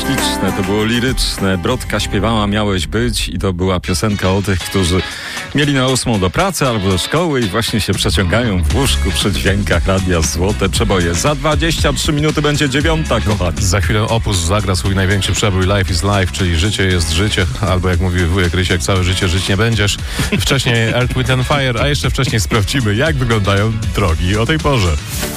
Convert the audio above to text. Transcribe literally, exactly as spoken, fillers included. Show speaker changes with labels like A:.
A: śliczne, to było liryczne. Brodka śpiewała Miałeś być i to była piosenka o tych, którzy mieli na ósmą do pracy albo do szkoły i właśnie się przeciągają w łóżku przy dźwiękach radia Złote Przeboje. Za dwadzieścia trzy minuty będzie dziewiąta, kochani.
B: Za chwilę Opus zagra swój największy przebój Life is Life, czyli życie jest życie, albo jak mówi wujek Rysiek, całe życie żyć nie będziesz. Wcześniej Earth, Wind and Fire, a jeszcze wcześniej sprawdzimy, jak wyglądają drogi o tej porze.